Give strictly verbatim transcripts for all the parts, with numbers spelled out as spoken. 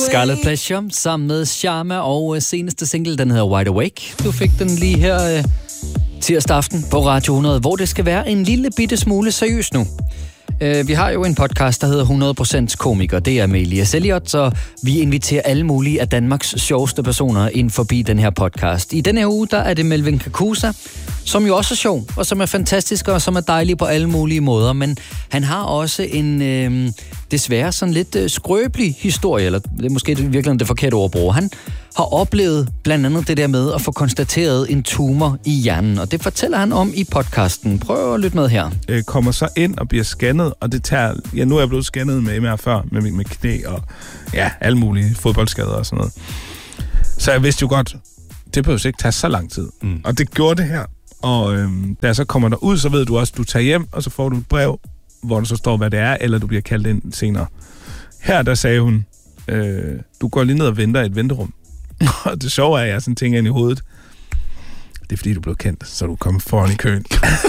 Scarlet Pleasure sammen med Sharma og seneste single, den hedder Wide Awake. Du fik den lige her øh, tirsdag aften på Radio hundrede, hvor det skal være en lille bitte smule seriøst nu. Uh, vi har jo en podcast, der hedder hundrede procent komiker. Det er med Elias Elliot, så vi inviterer alle mulige af Danmarks sjoveste personer ind forbi den her podcast. I denne her uge, der er det Melvin Kakusa, som jo også er sjov, og som er fantastisk, og som er dejlig på alle mulige måder. Men han har også en øh, desværre sådan lidt øh, skrøbelig historie, eller det er måske virkelig det forkerte ord at bruge. Han har oplevet blandt andet det der med at få konstateret en tumor i hjernen, og det fortæller han om i podcasten. Prøv at lytte med her. Øh, kommer så ind og bliver scannet, og det tager... Ja, nu er jeg blevet scannet med M R før, med, med knæ og ja, alle mulige fodboldskader og sådan noget. Så jeg vidste jo godt, det behøver ikke tage så lang tid. Mm. Og det gjorde det her. Og øhm, da jeg så kommer derud, så ved du også, du tager hjem, og så får du et brev, hvor der så står, hvad det er, eller du bliver kaldt ind senere. Her, der sagde hun, øh, du går lige ned og venter i et venterum. Og det sjove er, at jeg sådan tænker ind i hovedet. Det er fordi, du blev kendt, så du kommer foran i køen.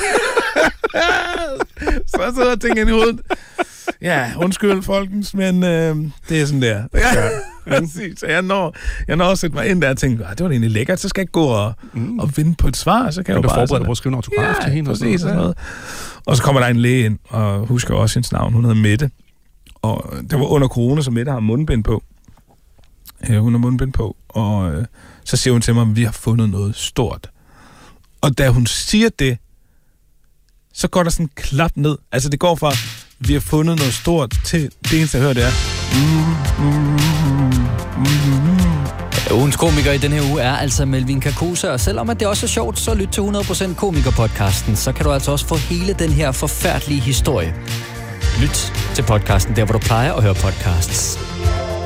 Så jeg sidder og tænker ind i hovedet. Ja, undskyld, folkens, men øh, det er sådan der. Ja, præcis. Så jeg når, jeg når at sætte mig ind der og tænke, det var egentlig lækkert, så skal jeg ikke gå og, mm. og vinde på et svar. Så kan jeg jo bare forberede dig på at skrive en autograf ja, til hende. Præcis, og sådan noget. Og så kommer der en læge ind, og husker også hendes navn. Hun hedder Mette. Og det var under corona, så Mette har mundbind på. Øh, hun har mundbind på, og øh, så siger hun til mig, at vi har fundet noget stort. Og da hun siger det, så går der sådan en klap ned. Altså det går fra, vi har fundet noget stort, til det eneste jeg hører, det er mm, mm, mm, mm. Ugens komiker i den her uge er altså Melvin Kakusa, og selvom at det også er sjovt, så lyt til hundrede procent komiker-podcasten, så kan du altså også få hele den her forfærdelige historie. Lyt til podcasten, der hvor du plejer at høre podcasts.